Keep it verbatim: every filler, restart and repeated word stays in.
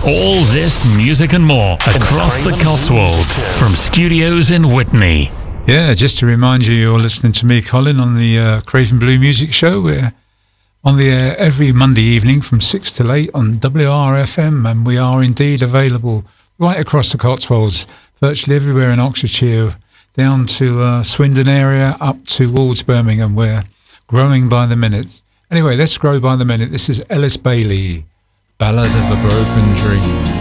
All this music and more across the Cotswolds from studios in Witney. Yeah, just to remind you, you're listening to me, Colin, on the uh, Craven Blue Music Show. We're on the air every Monday evening from six till eight on W R F M, and we are indeed available right across the Cotswolds, virtually everywhere in Oxfordshire, down to uh, Swindon area, up towards Birmingham. We're growing by the minute. Anyway, let's grow by the minute. This is Ellis Bailey, Ballad of a Broken Dream.